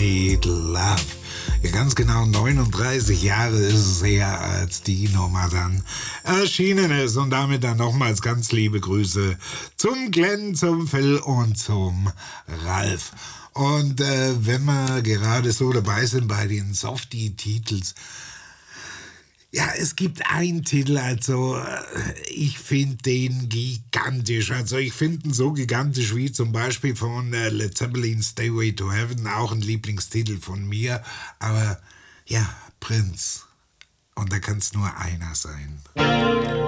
Made Love. Ja, ganz genau 39 Jahre ist es her, als die Nummer dann erschienen ist. Und damit dann nochmals ganz liebe Grüße zum Glenn, zum Phil und zum Ralf. Und wenn wir gerade so dabei sind bei den Softie-Titels, ja, es gibt einen Titel, also ich finde den gigantisch. Also ich finde ihn so gigantisch wie zum Beispiel von Led Zeppelin Stairway to Heaven, auch ein Lieblingstitel von mir. Aber ja, Prince. Und da kann es nur einer sein.